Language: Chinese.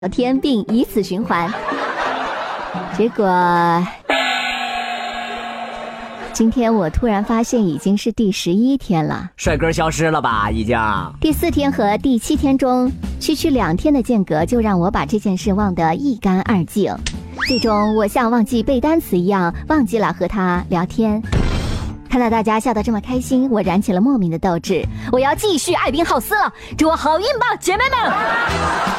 聊天，并以此循环。结果今天我突然发现已经是第11天了， 帅哥消失了吧？已经。 第4天和第7天中，区2天的间隔就让我把这件事忘得一干二净。最终，我像忘记背单词一样，忘记了和他聊天。看到大家笑得这么开心，我燃起了莫名的斗志，我要继续爱宾浩斯了，祝我好运吧，姐妹们！